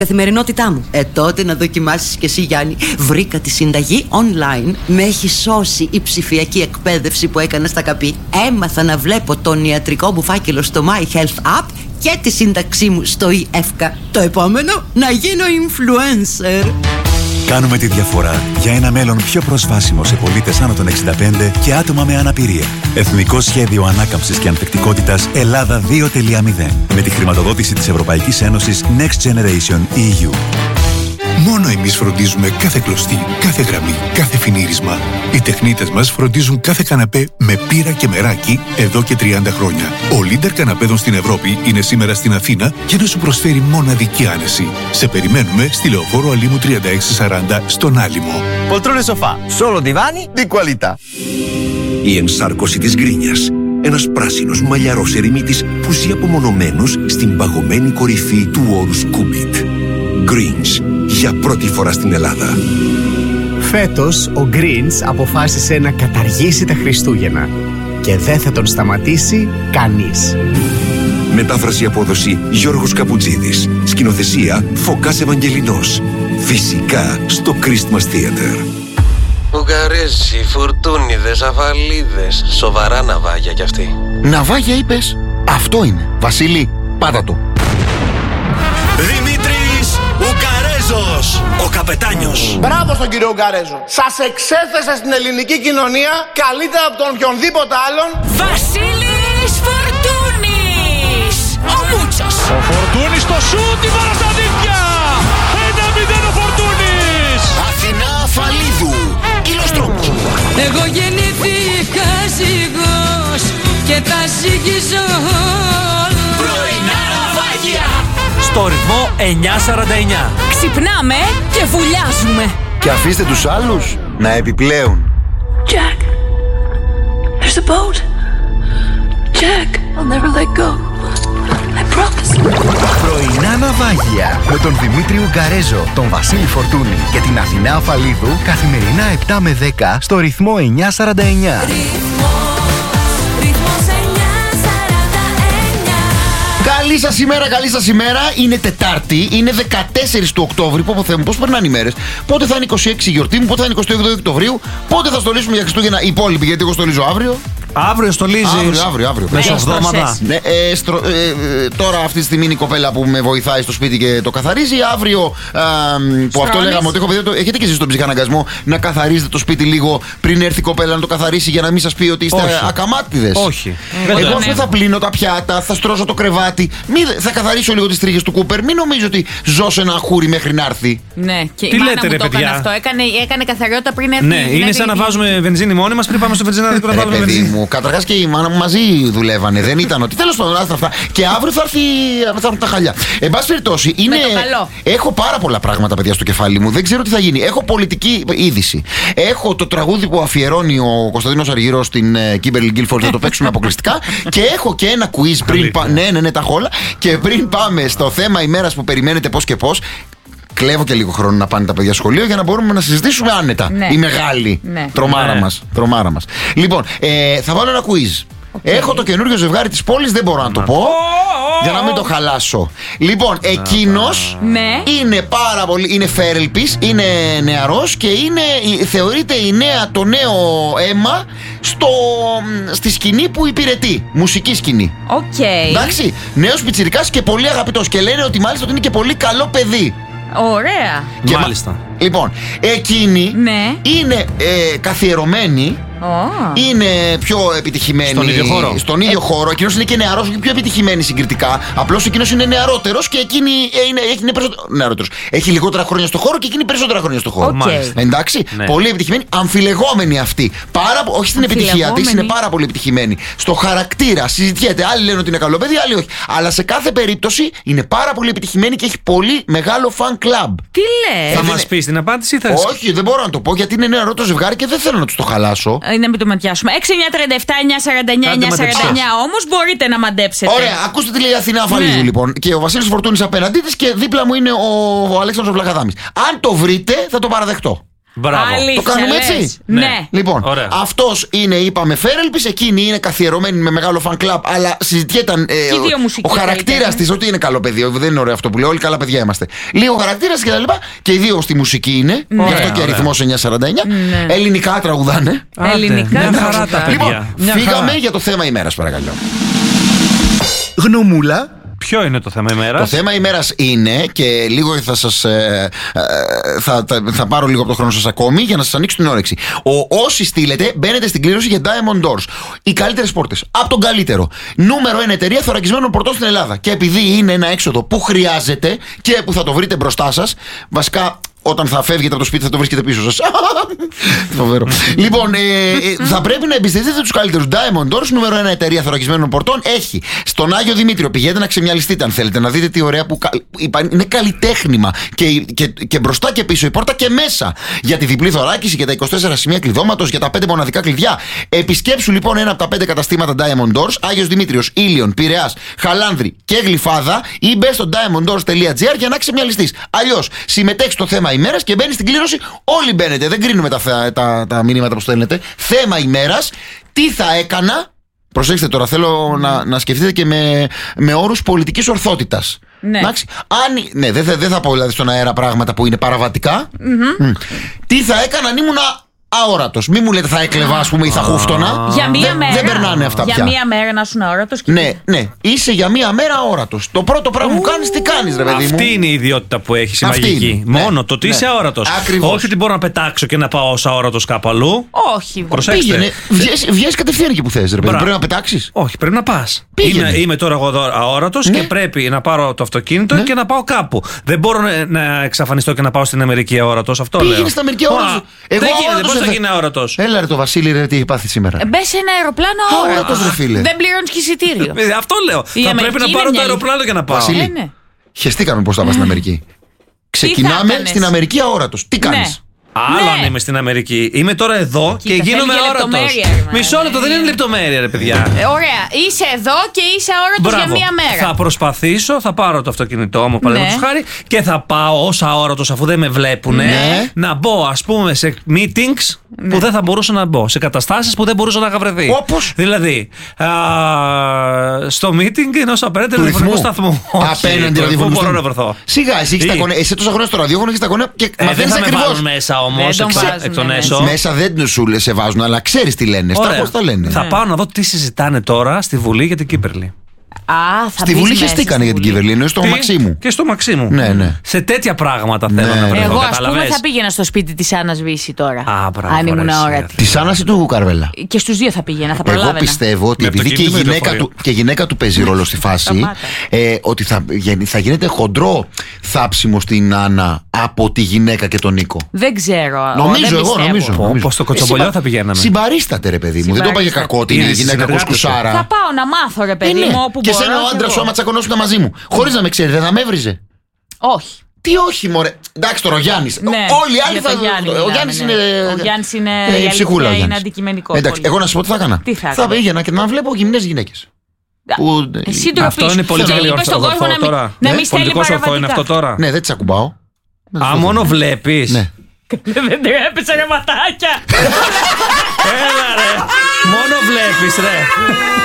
Καθημερινότητά μου. Τότε να δοκιμάσεις κι εσύ, Γιάννη. Βρήκα τη συνταγή online. Με έχει σώσει η ψηφιακή εκπαίδευση που έκανα στα ΚΑΠΗ. Έμαθα να βλέπω τον ιατρικό μου φάκελο στο My Health App και τη σύνταξή μου στο eEFCA. Το επόμενο, να γίνω influencer. Κάνουμε τη διαφορά για ένα μέλλον πιο προσβάσιμο σε πολίτες άνω των 65 και άτομα με αναπηρία. Εθνικό Σχέδιο Ανάκαμψης και Ανθεκτικότητας Ελλάδα 2.0 με τη χρηματοδότηση της Ευρωπαϊκής Ένωσης Next Generation EU. Μόνο εμείς φροντίζουμε κάθε κλωστή, κάθε γραμμή, κάθε φινίρισμα. Οι τεχνίτες μας φροντίζουν κάθε καναπέ με πύρα και μεράκι εδώ και 30 χρόνια. Ο Leader καναπέδων στην Ευρώπη είναι σήμερα στην Αθήνα για να σου προσφέρει μοναδική άνεση. Σε περιμένουμε στη Λεωφόρο Αλήμου 3640 στον Άλυμο. Poltrone sofà, solo divani di qualità. Η ενσάρκωση της γκρίνιας. Ένας πράσινος μαλλιαρός ερημίτης που ζει απομονωμένος στην παγωμένη κορυφή του όρους Κούμπιτ. Greens, για πρώτη φορά στην Ελλάδα. Φέτος ο Greens αποφάσισε να καταργήσει τα Χριστούγεννα και δεν θα τον σταματήσει κανείς. Μετάφραση απόδοση Γιώργος Καπουτζίδης. Σκηνοθεσία Φωκάς Ευαγγελινός. Φυσικά στο Christmas Theater. Ουγγαρέζοι, φουρτούνιδες, αφαλίδες. Σοβαρά ναυάγια κι αυτοί. Ναυάγια είπες? Αυτό είναι. Βασίλη, πάτα το. Δημήτρης Ουγγαρέζος, ο καπετάνιος. Μπράβο στον κύριο Ουγγαρέζο. Σας εξέθεσε στην ελληνική κοινωνία καλύτερα από τον οποιονδήποτε άλλον. Βασίλης Φορτούνης, ο Μούτσος. Ο Φορτούνης στο σούτ, η βάρα στα δίχτυα. 1-0 ο Φορτούνης. Αθηνά Αφαλίδου, Ηλοστρόπου. Εγώ γεννήθηκα ζυγός και τα ζυγίζω. Πρωινά ναυάγια. Στο ρυθμό 949. Ξυπνάμε και βουλιάζουμε. Και αφήστε τους άλλους να επιπλέουν. Jack, there's a boat. Jack, I'll never let go. I promise. Πρωινά ναυάγια με τον Δημήτρη Ουγγαρέζο, τον Βασίλη Φορτούνη και την Αθηνά Αφαλίδου καθημερινά 7 με 10 στο ρυθμό 949. Καλή σας ημέρα, καλή σας ημέρα. Είναι Τετάρτη, είναι 14 του Οκτώβρη. Πω Θεέ μου, πώς περνάνε οι μέρες. Πότε θα είναι 26 η γιορτή μου, πότε θα είναι 28 Οκτωβρίου, πότε θα στολίσουμε για Χριστούγεννα οι υπόλοιποι, γιατί εγώ στολίζω αύριο. Αύριο στολίζεις. Αύριο. Μεσοβδόμαδα. Ναι, τώρα αυτή τη στιγμή είναι η κοπέλα που με βοηθάει στο σπίτι και το καθαρίζει. Αύριο που αυτό λέγαμε ότι έχω παιδί, έχετε και εσείς τον ψυχαναγκασμό να καθαρίζετε το σπίτι λίγο πριν έρθει η κοπέλα να το καθαρίσει για να μην σας πει ότι είστε ακαμάτιδες. Όχι. Εγώ δεν θα πλύνω τα πιάτα, θα στρώσω το κρεβάτι. Θα καθαρίσω λίγο τις τρίχες του Κούπερ. Μην νομίζω ότι ζω σε ένα χούρι μέχρι να έρθει. Ναι, και τι η μάνα λέτε, μου ρε, το έκανε παιδιά? αυτό. Έκανε καθαριότητα πριν έρθει. Ναι, είναι σαν να βάζουμε βενζίνη μόνοι μας πριν πάμε στο βενζινάδικο να βάλουμε βενζίνη. Καταρχάς και η μάνα μου μαζί δουλεύανε. Δεν ήταν ότι τέλος πάντων αυτά. Και αύριο θα έρθουν τα χαλιά. Εν πάση περιπτώσει, έχω πάρα πολλά πράγματα, παιδιά, στο κεφάλι μου. Δεν ξέρω τι θα γίνει. Έχω πολιτική είδηση. Έχω το τραγούδι που αφιερώνει ο Κωνσταντίνος Αργυρός στην Κίμπερλι Γκίλφορντ, θα το παίξουμε αποκλειστικά. Και έχω και ένα quiz πριν. Ναι, τα έχω όλα. Και πριν πάμε στο θέμα ημέρας που περιμένετε πώς και πώς. Κλέβω και λίγο χρόνο να πάνε τα παιδιά σχολείο για να μπορούμε να συζητήσουμε άνετα. Ναι. Η μεγάλη τρομάρα μας. Λοιπόν, θα βάλω ένα quiz. Έχω το καινούριο ζευγάρι της πόλης, δεν μπορώ να το πω για να μην το χαλάσω. Λοιπόν, εκείνος είναι πάρα πολύ, είναι φέρελπης, είναι νεαρός και θεωρείται το νέο αίμα στη σκηνή που υπηρετεί, μουσική σκηνή. Εντάξει, νέος πιτσιρικάς και πολύ αγαπητός και λένε ότι μάλιστα ότι είναι και πολύ καλό παιδί. Ωραία. Και μάλιστα. Λοιπόν, εκείνη είναι καθιερωμένη. Είναι πιο επιτυχημένη στον ίδιο χώρο. Εκείνος είναι και νεαρός και πιο επιτυχημένη συγκριτικά. Απλώς εκείνος είναι νεαρότερος και εκείνη είναι περισσότερο νεαρότερος. Έχει λιγότερα χρόνια στο χώρο και εκείνη περισσότερα χρόνια στο χώρο. Εντάξει, πολύ επιτυχημένη. Αμφιλεγόμενη αυτή. Όχι στην επιτυχία της, είναι πάρα πολύ επιτυχημένη. Στο χαρακτήρα συζητιέται. Άλλοι λένε ότι είναι καλό παιδί, άλλοι όχι. Αλλά σε κάθε περίπτωση είναι πάρα πολύ επιτυχημένη και έχει πολύ μεγάλο fan club. Τι λες? Θα μας πεις την απάντηση ή θα? Όχι, δεν μπορώ να το πω γιατί είναι νεαρό το ζευγάρι και δεν θέλω να τους το χαλάσω. Να μην το ματιάσουμε. 6-9-37-9-49-9-49 όμως μπορείτε να μαντέψετε. Ωραία, ακούστε τι λέει η Αθηνά Αφαλίδου λοιπόν. Και ο Βασίλης Φορτούνης απέναντί της και δίπλα μου είναι ο Αλέξανδρος Βλαχαδάμης. Αν το βρείτε, θα το παραδεχτώ. Μπράβο. Αλήθεια, το κάνουμε έτσι. λες. Ναι. Λοιπόν, αυτός είναι, είπαμε, Φέρελπης, εκείνη είναι καθιερωμένη με μεγάλο fan club, αλλά συζητιέταν ο χαρακτήρας της, ότι είναι καλό παιδί. Δεν είναι ωραίο αυτό που λέω, όλοι καλά παιδιά είμαστε. Λίγο χαρακτήρας και τα λοιπά. Και οι δύο στη μουσική είναι, γι' αυτό και αριθμός 949. Ελληνικά τραγουδάνε. Ελληνικά τραγουδάνε. Λοιπόν, φύγαμε για το θέμα ημέρας, παρακαλώ. Γνωμούλα. Ποιο είναι το θέμα ημέρας? Το θέμα ημέρας είναι, και λίγο θα σας θα πάρω λίγο από το χρόνο σας ακόμη για να σας ανοίξω την όρεξη. Όσοι στείλετε, μπαίνετε στην κλήρωση για Diamond Doors. Οι καλύτερες πόρτες. Από τον καλύτερο. Νούμερο 1 εταιρεία θωρακισμένων πορτών στην Ελλάδα. Και επειδή είναι ένα έξοδο που χρειάζεται και που θα το βρείτε μπροστά σας, βασικά. Όταν θα φεύγετε από το σπίτι θα το βρίσκετε πίσω σας. Φοβερό. Λοιπόν, θα πρέπει να εμπιστευτείτε τους καλύτερους. Diamond Doors, νούμερο 1 εταιρεία θωρακισμένων πορτών. Έχει στον Άγιο Δημήτριο. Πηγαίνετε να ξεμυαλιστείτε αν θέλετε, να δείτε τι ωραία που. Είναι καλλιτέχνημα. Και μπροστά και πίσω η πόρτα και μέσα. Για τη διπλή θωράκιση, για τα 24 σημεία κλειδώματος, για τα 5 μοναδικά κλειδιά. Επισκέψου λοιπόν ένα από τα 5 καταστήματα Diamond Doors, Άγιος Δημήτριος, Ήλιον, Πειραιάς, Χαλάνδρη και Γλυφάδα, ή μπε στο diamonddoors.gr για να ξεμυαλιστείς. Αλλιώς συμμετέχει στο θέμα ημέρας και μπαίνει στην κλήρωση. Όλοι μπαίνετε, δεν κρίνουμε τα μηνύματα που στέλνετε. Θέμα ημέρας, τι θα έκανα. Προσέξτε τώρα, θέλω να σκεφτείτε και με όρους πολιτικής ορθότητας. Ναι. Ναι, δεν θα πω δηλαδή στον αέρα πράγματα που είναι παραβατικά. Τι θα έκανα αν ήμουν αόρατος. Μην μου λέτε θα έκλεβα, ας πούμε, ή θα χούφτωνα. Για μία μέρα. Δεν περνάνε αυτά πια. Για μία μέρα να ήσουν αόρατος. Ναι. Είσαι για μία μέρα αόρατος. Το πρώτο πράγμα που κάνεις, τι κάνεις, ρε παιδί μου. Αυτή είναι η ιδιότητα που έχεις, η μαγική. Μόνο το ότι είσαι αόρατος. Όχι ότι μπορώ να πετάξω και να πάω ως αόρατος κάπου αλλού. Όχι. Προσέξτε. Βγες κατευθείαν εκεί που θες, ρε παιδί. Πρέπει να πετάξεις. Όχι, πρέπει να πας. Είμαι τώρα εγώ αόρατος και πρέπει να πάρω το αυτοκίνητο και να πάω κάπου. Δεν μπορώ να εξαφανιστώ και να πάω στην Αμερική αόρατος. Αυτό λέω. Πήγαινε στην Αμερική αόρατος. Θα γίνει αόρατος. Έλα ρε το Βασίλη, ρε, τι έχει πάθει σήμερα. Μπες σε ένα αεροπλάνο αόρατος, ρε φίλε. Δεν πληρώνεις και εισιτήριο. Αυτό λέω. Θα πρέπει να πάρω το αεροπλάνο για να πάω. Βασίλη, χεστήκαμε πώς θα πας στην Αμερική. Ξεκινάμε στην Αμερική αόρατος. Τι κάνεις? Άλλο αν είμαι στην Αμερική. Είμαι τώρα εδώ και γίνομαι αόρατος. Μισό λεπτό, δεν είναι λεπτομέρεια, ρε παιδιά. Ωραία. Είσαι εδώ και είσαι αόρατος για μία μέρα. Θα προσπαθήσω, θα πάρω το αυτοκίνητό μου, παραδείγματος χάρη, και θα πάω ως αόρατος, αφού δεν με βλέπουνε, να μπω, ας πούμε, σε meetings που δεν θα μπορούσα να μπω. Σε καταστάσεις που δεν μπορούσα να είχα βρεθεί. Όπως? Δηλαδή, στο meeting ενός απέναντι τηλεφωνικού σταθμού. Απέναντι ραδιοφωνικού. Πού μπορώ να βρεθώ. Σιγά, εσύ τόσα χρόνια στο ραδιόφωνο έχεις τα κονέα και μαθαίνεις ακριβώς. Όμως, εκ των έσω. Μέσα δεν σου σε βάζουν, αλλά ξέρεις τι λένε. Πώς τα λένε. Θα πάω να δω τι συζητάνε τώρα στη Βουλή για την Κύπριλη. Στη Βουλή χεστήκανε για την Κύπριλη, εννοείς στο Μαξίμου. Και στο Μαξίμου. Ναι. Σε τέτοια πράγματα θέλω να βρεθώ. Εγώ, ας πούμε, θα πήγαινα στο σπίτι της Άννας Βύση τώρα. Αν ήμουν αόρατη. Της Άννας ή του Καρβέλα? Και στους δύο θα πήγαινα, θα προλάβαινα. Εγώ πιστεύω ότι επειδή και η γυναίκα του παίζει ρόλο στη φάση, ότι θα γίνεται χοντρό θάψιμο στην Άννα από τη γυναίκα και τον Νίκο. Δεν ξέρω. Νομίζω. Πώς στο Κοτσομπολιό θα πηγαίναμε. Συμπαρίσταται, ρε παιδί μου. Δεν το είπα για κακό ότι είναι η γυναίκα κουσκουσάρα. Θα πάω να μάθω, ρε παιδί μου. Και σένα ο άντρας σου, άμα τσακωνόσουν μαζί μου, χωρίς να με ξέρει, δεν θα με έβριζε? Όχι. Τι όχι, μωρέ. Εντάξει, τώρα ο Γιάννης. Ναι, όλοι οι άλλοι θα. Ο Γιάννης είναι. Η ψυχούλα. Είναι αντικειμενικό. Εντάξει, εγώ να σου πω τι θα έκανα. Θα πήγαινα και να βλέπω γυμνές γυναίκες. Αυτό είναι πολιτικό ορθό τώρα. Να μην στέλνει ορθό είναι αυτό τώρα. Ναι, δεν τις ακουμπάω. Α, μόνο βλέπεις. Δεν τρέπεσαι, ρε ματάκια. Έλα ρε. Μόνο βλέπεις, ρε.